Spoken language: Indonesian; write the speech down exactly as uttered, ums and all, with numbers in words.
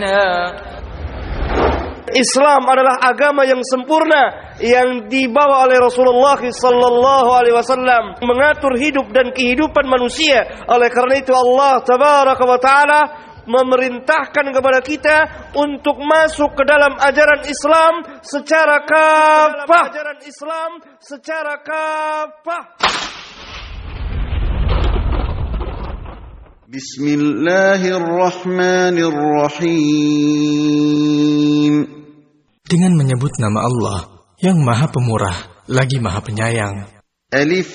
Islam adalah agama yang sempurna yang dibawa oleh Rasulullah sallallahu alaihi wasallam, mengatur hidup dan kehidupan manusia. Oleh karena itu Allah tabaraka wa taala memerintahkan kepada kita untuk masuk ke dalam ajaran Islam secara kafah. Ajaran Islam secara kafah. Bismillahirrahmanirrahim. Dengan menyebut nama Allah yang Maha Pemurah lagi Maha Penyayang. Alif